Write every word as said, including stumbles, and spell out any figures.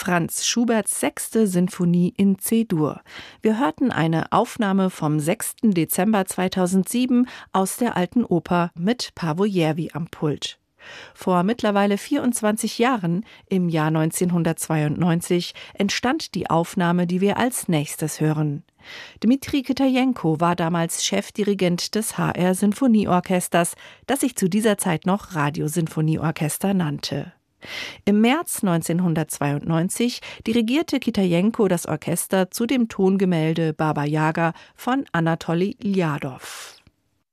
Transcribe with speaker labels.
Speaker 1: Franz Schuberts sechste Sinfonie in C-Dur. Wir hörten eine Aufnahme vom sechsten Dezember zweitausendsieben aus der Alten Oper mit Paavo Järvi am Pult. Vor mittlerweile vierundzwanzig Jahren, im Jahr neunzehnhundertzweiundneunzig, entstand die Aufnahme, die wir als nächstes hören. Dmitri Kitajenko war damals Chefdirigent des H R-Sinfonieorchesters, das sich zu dieser Zeit noch Radiosinfonieorchester nannte. Im März neunzehnhundertzweiundneunzig dirigierte Kitajenko das Orchester zu dem Tongemälde Baba Jaga von Anatolij Ljadow.